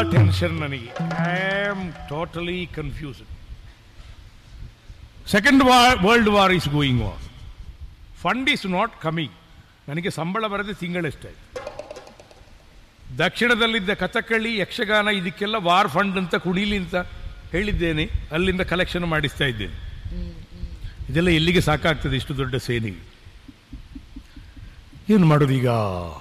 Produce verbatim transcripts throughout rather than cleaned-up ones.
Tension ನನಗೆ. I am totally confused. Second world war is going on. Fund is not coming. ನನಗೆ ಸಂಬಳ ಬರದೆ ತಿಂಗಳಷ್ಟಾಯ್ತು. ದಕ್ಷಿಣದಲ್ಲಿದ್ದ ಕಥಕಳಿ, ಯಕ್ಷಗಾನ ಇದಕ್ಕೆಲ್ಲ ವಾರ್ ಫಂಡ್ ಅಂತ ಕುಣಿಲಿ ಅಂತ ಹೇಳಿದ್ದೇನೆ. ಅಲ್ಲಿಂದ ಕಲೆಕ್ಷನ್ ಮಾಡಿಸ್ತಾ ಇದ್ದೇನೆ. ಇದೆಲ್ಲ ಎಲ್ಲಿಗೆ ಸಾಕಾಗ್ತದೆ ಇಷ್ಟು ದೊಡ್ಡ ಸೇನೆಗೆ? ಏನು ಮಾಡೋದು ಈಗ?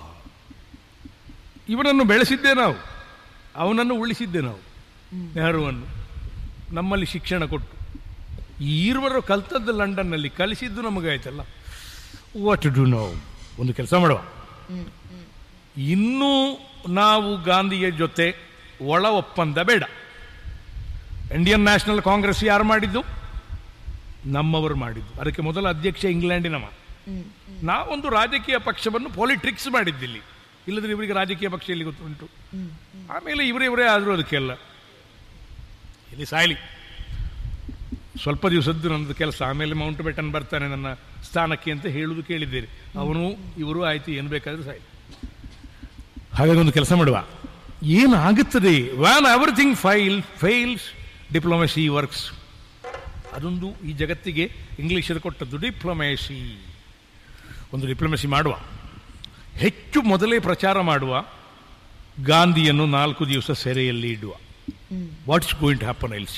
ಇವನನ್ನು ಬೆಳೆಸಿದ್ದೆ ನಾವು, ಅವನನ್ನು ಉಳಿಸಿದ್ದೆ ನಾವು, ನೆಹರುವನ್ನು ನಮ್ಮಲ್ಲಿ ಶಿಕ್ಷಣ ಕೊಟ್ಟು. ಈ ಇರುವರು ಕಲ್ತದ್ದು ಲಂಡನ್ನಲ್ಲಿ, ಕಲಿಸಿದ್ದು ನಮಗಾಯ್ತಲ್ಲ. ವಾಟ್ ಟು ಡೂ ನಾವು? ಒಂದು ಕೆಲಸ ಮಾಡುವ, ಇನ್ನೂ ನಾವು ಗಾಂಧಿಯ ಜೊತೆ ಒಳ ಒಪ್ಪಂದ ಬೇಡ. ಇಂಡಿಯನ್ ನ್ಯಾಷನಲ್ ಕಾಂಗ್ರೆಸ್ ಯಾರು ಮಾಡಿದ್ದು? ನಮ್ಮವರು ಮಾಡಿದ್ದು. ಅದಕ್ಕೆ ಮೊದಲ ಅಧ್ಯಕ್ಷ ಇಂಗ್ಲೆಂಡಿನವ. ನಾವೊಂದು ರಾಜಕೀಯ ಪಕ್ಷವನ್ನು ಪಾಲಿಟ್ರಿಕ್ಸ್ ಮಾಡಿದ್ದಿಲ್ಲಿ, ಇಲ್ಲದ್ರೆ ಇವರಿಗೆ ರಾಜಕೀಯ ಪಕ್ಷ ಎಲ್ಲಿ ಗೊತ್ತುಂಟು. ಆಮೇಲೆ ಇವರೇ ಇವರೇ ಆದರೂ ಅದಕ್ಕೆಲ್ಲ ಇಲ್ಲಿ ಸಾಯಲಿ. ಸ್ವಲ್ಪ ದಿವಸದ್ದು ನನ್ನದು ಕೆಲಸ, ಆಮೇಲೆ ಮೌಂಟ್ ಬೆಟನ್ ಬರ್ತಾನೆ ನನ್ನ ಸ್ಥಾನಕ್ಕೆ ಅಂತ ಹೇಳುವುದು ಕೇಳಿದ್ದೇನೆ. ಅವನು ಇವರು ಆಯ್ತು, ಏನು ಬೇಕಾದರೂ ಸಾಯಿ. ಹಾಗಾಗಿ ಒಂದು ಕೆಲಸ ಮಾಡುವ, ಏನಾಗುತ್ತದೆ? Van everything file fails diplomacy works. ಅದೊಂದು ಈ ಜಗತ್ತಿಗೆ ಇಂಗ್ಲಿಷರು ಕೊಟ್ಟದ್ದು ಡಿಪ್ಲೊಮೆಸಿ. ಒಂದು ಡಿಪ್ಲೊಮೆಸಿ ಮಾಡುವ, ಹೆಚ್ಚು ಮೊದಲೇ ಪ್ರಚಾರ ಮಾಡುವ, ಗಾಂಧಿಯನ್ನು ನಾಲ್ಕು ದಿವಸ ಸೆರೆಯಲ್ಲಿ ಇಡುವ. What's going to happen else?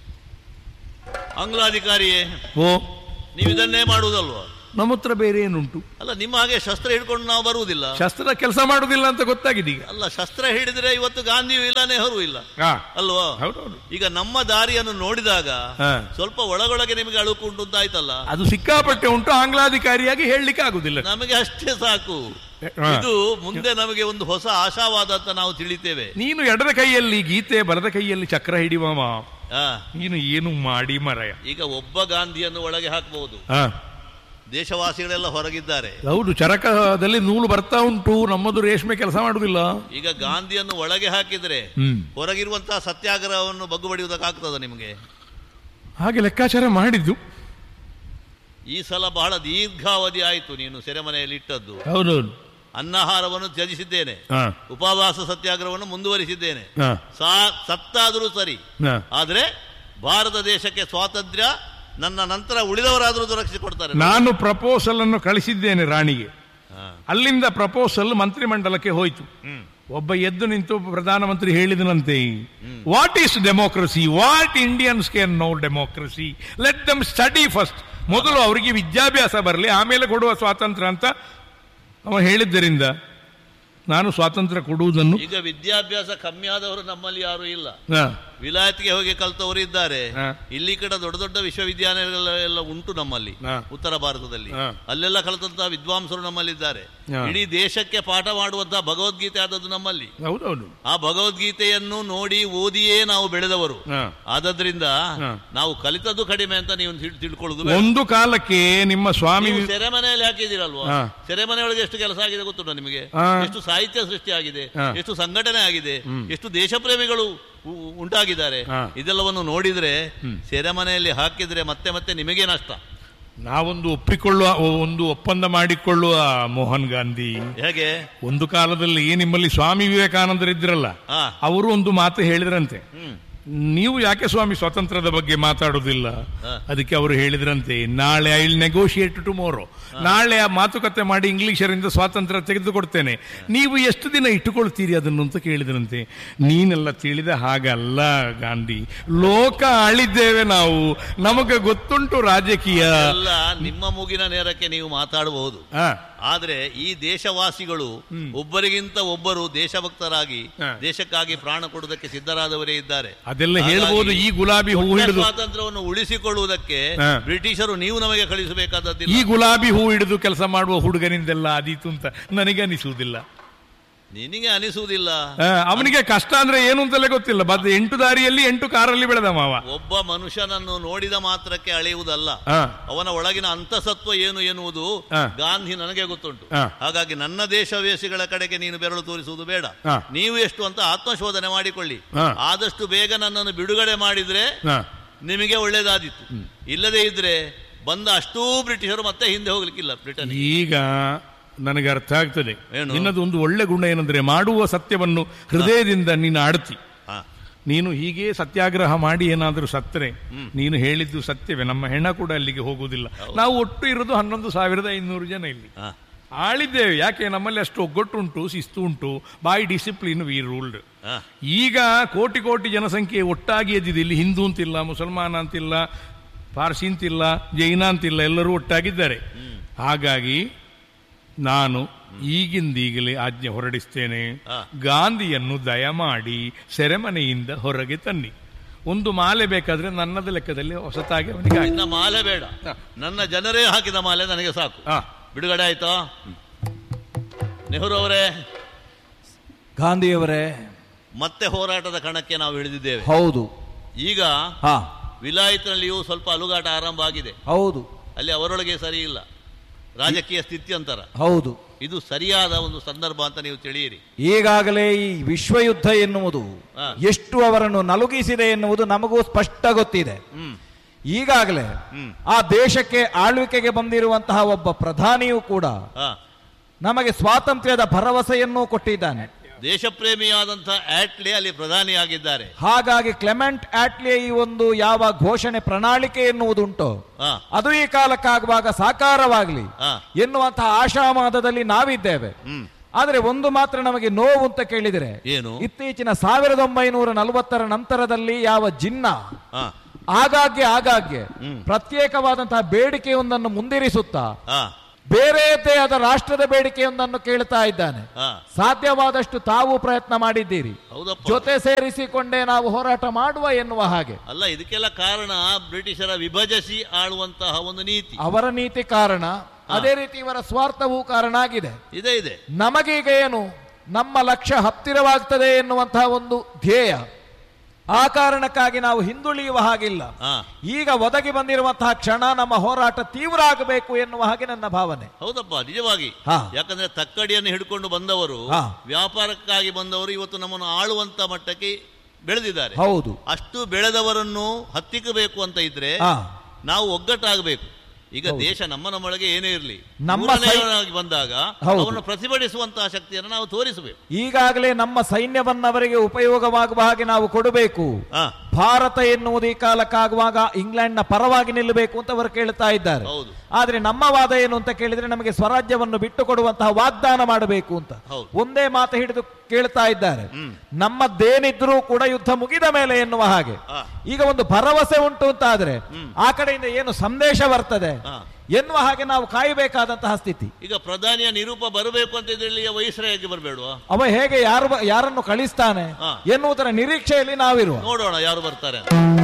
ಆಂಗ್ಲಾಧಿಕಾರಿಯೇ, ಓ ನೀವು ಇದನ್ನೇ ಮಾಡುವುದಲ್ವಾ? ನಮ್ಮ ಹತ್ರ ಬೇರೆ ಏನುಂಟು? ಅಲ್ಲ, ನಿಮ್ಮ ಹಾಗೆ ಶಸ್ತ್ರ ಹಿಡ್ಕೊಂಡು ನಾವು ಬರುವುದಿಲ್ಲ. ಶಸ್ತ್ರ ಕೆಲಸ ಮಾಡುವುದಿಲ್ಲ ಅಂತ ಗೊತ್ತಾಗಿದೆ ಈಗ. ಅಲ್ಲ, ಶಸ್ತ್ರ ಹಿಡಿದ್ರೆ ಇವತ್ತು ಗಾಂಧಿಯೂ ಇಲ್ಲ, ನೆಹರು ಇಲ್ಲ ಅಲ್ವಾ? ಹೌದೌದು. ಈಗ ನಮ್ಮ ದಾರಿಯನ್ನು ನೋಡಿದಾಗ ಸ್ವಲ್ಪ ಒಳಗೊಳಗೆ ನಿಮಗೆ ಅಳುಕುಂಟು ಅಂತ ಆಯ್ತಲ್ಲ. ಅದು ಸಿಕ್ಕಾಪಟ್ಟೆ ಉಂಟು. ಆಂಗ್ಲಾಧಿಕಾರಿಯಾಗಿ ಹೇಳಲಿಕ್ಕೆ ಆಗುದಿಲ್ಲ. ನಮಗೆ ಅಷ್ಟೇ ಸಾಕು. ಇದು ಮುಂದೆ ನಮಗೆ ಒಂದು ಹೊಸ ಆಶಾವಾದ ಅಂತ ನಾವು ತಿಳಿತೇವೆ. ನೀನು ಎಡದ ಕೈಯಲ್ಲಿ ಗೀತೆ, ಬಲದ ಕೈಯಲ್ಲಿ ಚಕ್ರ ಹಿಡಿಯುವ. ನೀನು ಏನು ಮಾಡಿ ಮರಯ? ಈಗ ಒಬ್ಬ ಗಾಂಧಿಯನ್ನು ಒಳಗೆ ಹಾಕಬಹುದು, ದೇಶವಾಸಿಗಳೆಲ್ಲ ಹೊರಗಿದ್ದಾರೆ. ಹೌದು, ಚರಕದಲ್ಲಿ ನೂಲು ಬರ್ತಾ ಉಂಟು. ನಮ್ಮದು ರೇಷ್ಮೆ ಕೆಲಸ ಮಾಡುವುದಿಲ್ಲ. ಈಗ ಗಾಂಧಿಯನ್ನು ಒಳಗೆ ಹಾಕಿದ್ರೆ ಹೊರಗಿರುವಂತಹ ಸತ್ಯಾಗ್ರಹವನ್ನು ಬಗ್ಗುಬಡಿಯುವುದಕ್ಕಾಗ್ತದ ನಿಮಗೆ? ಹಾಗೆ ಲೆಕ್ಕಾಚಾರ ಮಾಡಿದ್ದು. ಈ ಸಲ ಬಹಳ ದೀರ್ಘಾವಧಿ ಆಯಿತು ನೀನು ಸೆರೆಮನೆಯಲ್ಲಿ ಇಟ್ಟದ್ದು. ಹೌದೌದು. ಅನ್ನಹಾರವನ್ನು ತ್ಯಜಿಸಿದ್ದೇನೆ, ಉಪವಾಸ ಸತ್ಯಾಗ್ರಹವನ್ನು ಮುಂದುವರಿಸಿದ್ದೇನೆ. ಸತ್ತಾದರೂ ಸರಿ, ಆದ್ರೆ ಭಾರತ ದೇಶಕ್ಕೆ ಸ್ವಾತಂತ್ರ್ಯ ನನ್ನ ನಂತರ ಉಳಿದವರಾದರೂ ರಕ್ಷಿಸಿಕೊಡ್ತಾರೆ. ನಾನು ಪ್ರಪೋಸಲ್ ಅನ್ನು ಕಳಿಸಿದ್ದೇನೆ ರಾಣಿಗೆ. ಅಲ್ಲಿಂದ ಪ್ರಪೋಸಲ್ ಮಂತ್ರಿಮಂಡಲಕ್ಕೆ ಹೋಯಿತು. ಒಬ್ಬ ಎದ್ದು ನಿಂತು ಪ್ರಧಾನಮಂತ್ರಿ ಹೇಳಿದನಂತೆ, what is democracy? What Indians can know democracy? Let them study first. ಮೊದಲು ಅವರಿಗೆ ವಿದ್ಯಾಭ್ಯಾಸ ಬರಲಿ, ಆಮೇಲೆ ಕೊಡುವ ಸ್ವಾತಂತ್ರ್ಯ ಅಂತ ಅವ ಹೇಳಿದ್ದರಿಂದ ನಾನು ಸ್ವಾತಂತ್ರ್ಯ ಕೊಡುವುದನ್ನು. ಈಗ ವಿದ್ಯಾಭ್ಯಾಸ ಕಮ್ಮಿ ಆದವರು ನಮ್ಮಲ್ಲಿ ಯಾರು ಇಲ್ಲ. ವಿಲಾಯತ್ಗೆ ಹೋಗಿ ಕಲ್ತವರು ಇದ್ದಾರೆ. ಇಲ್ಲಿ ಕಡೆ ದೊಡ್ಡ ದೊಡ್ಡ ವಿಶ್ವವಿದ್ಯಾಲಯಗಳೆಲ್ಲ ಉಂಟು ನಮ್ಮಲ್ಲಿ, ಉತ್ತರ ಭಾರತದಲ್ಲಿ. ಅಲ್ಲೆಲ್ಲ ಕಲಿತಂತಹ ವಿದ್ವಾಂಸರು ನಮ್ಮಲ್ಲಿದ್ದಾರೆ. ಇಡೀ ದೇಶಕ್ಕೆ ಪಾಠ ಮಾಡುವಂತಹ ಭಗವದ್ಗೀತೆ ಆದದ್ದು ನಮ್ಮಲ್ಲಿ. ಆ ಭಗವದ್ಗೀತೆಯನ್ನು ನೋಡಿ ಓದಿಯೇ ನಾವು ಬೆಳೆದವರು. ಆದ್ರಿಂದ ನಾವು ಕಲಿತದ್ದು ಕಡಿಮೆ ಅಂತ ನೀವು ತಿಳ್ಕೊಳ್ಳುದು. ಒಂದು ಕಾಲಕ್ಕೆ ನಿಮ್ಮ ಸ್ವಾಮಿ ಸೆರೆಮನೆಯಲ್ಲಿ ಹಾಕಿದಿರಲ್ವಾ? ಸೆರೆಮನೆಯೊಳಗೆ ಎಷ್ಟು ಕೆಲಸ ಆಗಿದೆ ಗೊತ್ತುಂಟ ನಿಮಗೆ? ಎಷ್ಟು ಸಾಹಿತ್ಯ ಸೃಷ್ಟಿ ಆಗಿದೆ, ಎಷ್ಟು ಸಂಘಟನೆ ಆಗಿದೆ, ಎಷ್ಟು ದೇಶ ಪ್ರೇಮಿಗಳು ಉಂಟಾಗಿದ್ದಾರೆ. ಇದೆಲ್ಲವನ್ನು ನೋಡಿದ್ರೆ ಸೆರೆಮನೆಯಲ್ಲಿ ಹಾಕಿದ್ರೆ ಮತ್ತೆ ಮತ್ತೆ ನಿಮಗೆ ನಷ್ಟ. ನಾವೊಂದು ಒಪ್ಪಿಕೊಳ್ಳುವ, ಒಂದು ಒಪ್ಪಂದ ಮಾಡಿಕೊಳ್ಳುವ ಮೋಹನ್ ಗಾಂಧಿ. ಹೇಗೆ? ಒಂದು ಕಾಲದಲ್ಲಿ ನಿಮ್ಮಲ್ಲಿ ಸ್ವಾಮಿ ವಿವೇಕಾನಂದರಿದ್ರಲ್ಲ, ಅವರು ಒಂದು ಮಾತು ಹೇಳಿದ್ರಂತೆ, ನೀವು ಯಾಕೆ ಸ್ವಾಮಿ ಸ್ವಾತಂತ್ರ್ಯದ ಬಗ್ಗೆ ಮಾತಾಡುವುದಿಲ್ಲ? ಅದಕ್ಕೆ ಅವರು ಹೇಳಿದ್ರಂತೆ, ನಾಳೆ ಐ ವಿಲ್ ನೆಗೋಷಿಯೇಟ್ ಟುಮಾರೋ. ನಾಳೆ ಆ ಮಾತುಕತೆ ಮಾಡಿ ಇಂಗ್ಲಿಷರಿಂದ ಸ್ವಾತಂತ್ರ್ಯ ತೆಗೆದುಕೊಡ್ತೇನೆ, ನೀವು ಎಷ್ಟು ದಿನ ಇಟ್ಟುಕೊಳ್ತೀರಿ ಅದನ್ನು ಅಂತ ಕೇಳಿದ್ರಂತೆ. ನೀನೆಲ್ಲ ತಿಳಿದ ಹಾಗಲ್ಲ ಗಾಂಧಿ, ಲೋಕ ಆಳಿದ್ದೇವೆ ನಾವು, ನಮಗೆ ಗೊತ್ತುಂಟು ರಾಜಕೀಯ. ಅಲ್ಲ, ನಿಮ್ಮ ಮೂಗಿನ ನೇರಕ್ಕೆ ನೀವು ಮಾತಾಡಬಹುದು, ಆದ್ರೆ ಈ ದೇಶವಾಸಿಗಳು ಒಬ್ಬರಿಗಿಂತ ಒಬ್ಬರು ದೇಶಭಕ್ತರಾಗಿ ದೇಶಕ್ಕಾಗಿ ಪ್ರಾಣ ಕೊಡುವುದಕ್ಕೆ ಸಿದ್ಧರಾದವರೇ ಇದ್ದಾರೆ. ಅದೆಲ್ಲ ಹೇಳ್ಬೋದು. ಈ ಗುಲಾಬಿ ಹೂ ಹಿಡಿದು ಸ್ವಾತಂತ್ರ್ಯವನ್ನು ಉಳಿಸಿಕೊಳ್ಳುವುದಕ್ಕೆ ಬ್ರಿಟಿಷರು ನೀವು ನಮಗೆ ಕಳಿಸಬೇಕಾದದ್ದು. ಈ ಗುಲಾಬಿ ಹೂ ಹಿಡಿದು ಕೆಲಸ ಮಾಡುವ ಹುಡುಗನಿಂದೆಲ್ಲ ಆದೀತು ಅಂತ ನನಗೆ ಅನಿಸುವುದಿಲ್ಲ. ನಿನಗೆ ಅನಿಸುವುದಿಲ್ಲ? ಅವನಿಗೆ ಕಷ್ಟ ಅಂದ್ರೆ ಏನು ಅಂತಲೇ ಗೊತ್ತಿಲ್ಲ. ಬದ್ ಎಂಟು ದಾರಿಯಲ್ಲಿ ಎಂಟು ಕಾರಲ್ಲಿ ಬೆಳೆದ ಮಾವ. ಒಬ್ಬ ಮನುಷ್ಯನನ್ನು ನೋಡಿದ ಮಾತ್ರಕ್ಕೆ ಅಳೆಯುವುದಲ್ಲ, ಅವನ ಒಳಗಿನ ಅಂತಸತ್ವ ಏನು ಎನ್ನುವುದು ಗಾಂಧಿ ನನಗೆ ಗೊತ್ತುಂಟು. ಹಾಗಾಗಿ ನನ್ನ ದೇಶವೇಸಿಗಳ ಕಡೆಗೆ ನೀನು ಬೆರಳು ತೋರಿಸುವುದು ಬೇಡ. ನೀವು ಎಷ್ಟು ಅಂತ ಆತ್ಮಶೋಧನೆ ಮಾಡಿಕೊಳ್ಳಿ. ಆದಷ್ಟು ಬೇಗ ನನ್ನನ್ನು ಬಿಡುಗಡೆ ಮಾಡಿದ್ರೆ ನಿಮಗೆ ಒಳ್ಳೇದಾದಿತ್ತು. ಇಲ್ಲದೇ ಇದ್ರೆ ಬಂದ ಅಷ್ಟೂ ಬ್ರಿಟಿಷರು ಮತ್ತೆ ಹಿಂದೆ ಹೋಗ್ಲಿಕ್ಕಿಲ್ಲ ಬ್ರಿಟನ್. ಈಗ ನನಗೆ ಅರ್ಥ ಆಗ್ತದೆ ನಿನ್ನದು ಒಂದು ಒಳ್ಳೆ ಗುಣ ಏನಂದ್ರೆ ಮಾಡುವ ಸತ್ಯವನ್ನು ಹೃದಯದಿಂದ ನೀನು ಆಡ್ತಿ. ನೀನು ಹೀಗೆ ಸತ್ಯಾಗ್ರಹ ಮಾಡಿ ಏನಾದರೂ ಸತ್ತರೆ ನೀನು ಹೇಳಿದ್ದು ಸತ್ಯವೇ, ನಮ್ಮ ಹೆಣ ಕೂಡ ಅಲ್ಲಿಗೆ ಹೋಗುವುದಿಲ್ಲ. ನಾವು ಒಟ್ಟು ಇರೋದು ಹನ್ನೊಂದು ಸಾವಿರದ ಐನೂರು ಜನ ಇಲ್ಲಿ ಆಳಿದ್ದೇವೆ. ಯಾಕೆ ನಮ್ಮಲ್ಲಿ ಅಷ್ಟು ಒಗ್ಗಟ್ಟುಂಟು, ಶಿಸ್ತು ಉಂಟು, ಬೈ ಡಿಸಿಪ್ಲಿನ್ ವಿ ರೂಲ್ಡ್. ಈಗ ಕೋಟಿ ಕೋಟಿ ಜನಸಂಖ್ಯೆ ಒಟ್ಟಾಗಿ ಎದ್ದಿದೆ. ಇಲ್ಲಿ ಹಿಂದೂ ಅಂತಿಲ್ಲ, ಮುಸಲ್ಮಾನ ಅಂತಿಲ್ಲ, ಪಾರ್ಸಿ ಅಂತಿಲ್ಲ, ಜೈನ ಅಂತಿಲ್ಲ, ಎಲ್ಲರೂ ಒಟ್ಟಾಗಿದ್ದಾರೆ. ಹಾಗಾಗಿ ನಾನು ಈಗಿಂದೀಗಲೇ ಆಜ್ಞೆ ಹೊರಡಿಸ್ತೇನೆ, ಗಾಂಧಿಯನ್ನು ದಯಮಾಡಿ ಸೆರೆಮನೆಯಿಂದ ಹೊರಗೆ ತನ್ನಿ. ಒಂದು ಮಾಲೆ ಬೇಕಾದ್ರೆ ನನ್ನದ ಲೆಕ್ಕದಲ್ಲಿ ಹೊಸತಾಗಿ ಅವನಿಗೆ ಮಾಲೆ ಬೇಡ, ನನ್ನ ಜನರೇ ಹಾಕಿದ ಮಾಲೆ ನನಗೆ ಸಾಕು. ಬಿಡುಗಡೆ ಆಯ್ತಾ? ನೆಹರು ಅವರೇ, ಗಾಂಧಿಯವರೇ, ಮತ್ತೆ ಹೋರಾಟದ ಕಣಕ್ಕೆ ನಾವು ಇಳಿದಿದ್ದೇವೆ. ಹೌದು. ಈಗ ವಿಲಾಯತ್ನಲ್ಲಿಯೂ ಸ್ವಲ್ಪ ಅಲುಗಾಟ ಆರಂಭ ಆಗಿದೆ. ಹೌದು. ಅಲ್ಲಿ ಅವರೊಳಗೆ ಸರಿ ಇಲ್ಲ, ರಾಜಕೀಯ ಸ್ಥಿತ್ಯಂತರ. ಹೌದು. ಇದು ಸರಿಯಾದ ಒಂದು ಸಂದರ್ಭ ಅಂತ ನೀವು ತಿಳಿಯಿರಿ. ಈಗಾಗಲೇ ಈ ವಿಶ್ವಯುದ್ಧ ಎನ್ನುವುದು ಎಷ್ಟು ಅವರನ್ನು ನಲುಗಿಸಿದೆ ಎನ್ನುವುದು ನಮಗೂ ಸ್ಪಷ್ಟ ಗೊತ್ತಿದೆ. ಈಗಾಗಲೇ ಆ ದೇಶಕ್ಕೆ ಆಳ್ವಿಕೆಗೆ ಬಂದಿರುವಂತಹ ಒಬ್ಬ ಪ್ರಧಾನಿಯೂ ಕೂಡ ನಮಗೆ ಸ್ವಾತಂತ್ರ್ಯದ ಭರವಸೆಯನ್ನೂ ಕೊಟ್ಟಿದ್ದಾನೆ. ದೇಶಪ್ರೇಮಿಯಾದಂತಹ ಆಟ್ಲೆ ಅಲ್ಲಿ ಪ್ರಧಾನಿಯಾಗಿದ್ದಾರೆ. ಹಾಗಾಗಿ ಕ್ಲೆಮೆಂಟ್ ಆಟ್ಲೆ ಈ ಒಂದು ಯಾವ ಘೋಷಣೆ ಪ್ರಣಾಳಿಕೆ ಎನ್ನುವುದುಂಟು ಅದು ಈ ಕಾಲಕ್ಕಾಗುವಾಗ ಸಾಕಾರವಾಗಲಿ ಎನ್ನುವಂತಹ ಆಶಾವಾದದಲ್ಲಿ ನಾವಿದ್ದೇವೆ. ಆದರೆ ಒಂದು ಮಾತ್ರ ನಮಗೆ ನೋವು ಅಂತ ಕೇಳಿದರೆ, ಏನು? ಇತ್ತೀಚಿನ ಸಾವಿರದ ಒಂಬೈನೂರ ನಲವತ್ತರ ನಂತರದಲ್ಲಿ ಯಾವ ಜಿನ್ನ ಆಗಾಗ್ಗೆ ಆಗಾಗ್ಗೆ ಪ್ರತ್ಯೇಕವಾದಂತಹ ಬೇಡಿಕೆಯೊಂದನ್ನು ಮುಂದಿರಿಸುತ್ತಾ ಬೇರೆಯದೇ ಆದ ರಾಷ್ಟ್ರದ ಬೇಡಿಕೆಯೊಂದನ್ನು ಕೇಳ್ತಾ ಇದ್ದಾನೆ. ಸಾಧ್ಯವಾದಷ್ಟು ತಾವು ಪ್ರಯತ್ನ ಮಾಡಿದ್ದೀರಿ, ಜೊತೆ ಸೇರಿಸಿಕೊಂಡೇ ನಾವು ಹೋರಾಟ ಮಾಡುವ ಎನ್ನುವ ಹಾಗೆ. ಅಲ್ಲ, ಇದಕ್ಕೆಲ್ಲ ಕಾರಣ ಬ್ರಿಟಿಷರ ವಿಭಜಿಸಿ ಆಳುವಂತಹ ಒಂದು ನೀತಿ, ಅವರ ನೀತಿ ಕಾರಣ. ಅದೇ ರೀತಿ ಇವರ ಸ್ವಾರ್ಥವೂ ಕಾರಣ ಆಗಿದೆ. ಇದೆ ಇದೆ. ನಮಗೀಗ ಏನು, ನಮ್ಮ ಲಕ್ಷ್ಯ ಹತ್ತಿರವಾಗ್ತದೆ ಎನ್ನುವಂತಹ ಒಂದು ಧ್ಯೇಯ. ಆ ಕಾರಣಕ್ಕಾಗಿ ನಾವು ಹಿಂದುಳಿಯುವ ಹಾಗಿಲ್ಲ. ಈಗ ಒದಗಿ ಬಂದಿರುವಂತಹ ಕ್ಷಣ ನಮ್ಮ ಹೋರಾಟ ತೀವ್ರ ಆಗಬೇಕು ಎನ್ನುವ ಹಾಗೆ ನನ್ನ ಭಾವನೆ. ಹೌದಪ್ಪ, ನಿಜವಾಗಿ. ಯಾಕಂದ್ರೆ ತಕ್ಕಡಿಯನ್ನು ಹಿಡ್ಕೊಂಡು ಬಂದವರು, ವ್ಯಾಪಾರಕ್ಕಾಗಿ ಬಂದವರು ಇವತ್ತು ನಮ್ಮನ್ನು ಆಳುವಂತ ಮಟ್ಟಕ್ಕೆ ಬೆಳೆದಿದ್ದಾರೆ. ಹೌದು. ಅಷ್ಟು ಬೆಳೆದವರನ್ನು ಹತ್ತಿಕ್ಕಬೇಕು ಅಂತ ಇದ್ರೆ ನಾವು ಒಗ್ಗಟ್ಟಾಗಬೇಕು. ಈಗ ದೇಶ ನಮ್ಮ ನಮ್ಮೊಳಗೆ ಏನೇ ಇರಲಿ, ನಮ್ಮ ಬಂದಾಗ ಅವರನ್ನು ಪ್ರತಿಭಟಿಸುವಂತಹ ಶಕ್ತಿಯನ್ನು ನಾವು ತೋರಿಸಬೇಕು. ಈಗಾಗಲೇ ನಮ್ಮ ಸೈನ್ಯವನ್ನವರಿಗೆ ಉಪಯೋಗವಾಗುವ ಹಾಗೆ ನಾವು ಕೊಡಬೇಕು. ಭಾರತ ಎನ್ನುವುದು ಈ ಕಾಲಕ್ಕಾಗುವಾಗ ಇಂಗ್ಲೆಂಡ್ನ ಪರವಾಗಿ ನಿಲ್ಲಬೇಕು ಅಂತ ಅವರು ಕೇಳ್ತಾ ಇದ್ದಾರೆ. ಆದ್ರೆ ನಮ್ಮ ವಾದ ಏನು ಅಂತ ಕೇಳಿದ್ರೆ, ನಮಗೆ ಸ್ವರಾಜ್ಯವನ್ನು ಬಿಟ್ಟು ಕೊಡುವಂತಹ ವಾಗ್ದಾನ ಮಾಡಬೇಕು ಅಂತ ಒಂದೇ ಮಾತು ಹಿಡಿದು ಕೇಳ್ತಾ ಇದ್ದಾರೆ. ನಮ್ಮದೇನಿದ್ರೂ ಕೂಡ ಯುದ್ಧ ಮುಗಿದ ಮೇಲೆ ಎನ್ನುವ ಹಾಗೆ. ಈಗ ಒಂದು ಭರವಸೆ ಉಂಟು ಅಂತ ಆದ್ರೆ ಆ ಕಡೆಯಿಂದ ಏನು ಸಂದೇಶ ಬರ್ತದೆ ಎನ್ನುವ ಹಾಗೆ ನಾವು ಕಾಯಬೇಕಾದಂತಹ ಸ್ಥಿತಿ. ಈಗ ಪ್ರಧಾನಿಯ ನಿರೂಪ ಬರಬೇಕು ಅಂತ ಇದ್ರಲ್ಲಿ ವೈಸ್ರಾಯಿಗೆ ಬರಬೇಡುವ, ಅವ ಹೇಗೆ ಯಾರು ಯಾರನ್ನು ಕಳಿಸ್ತಾನೆ ಎನ್ನುವುದರ ನಿರೀಕ್ಷೆಯಲ್ಲಿ ನಾವಿರುವ. ನೋಡೋಣ ಯಾರು ಬರ್ತಾರೆ.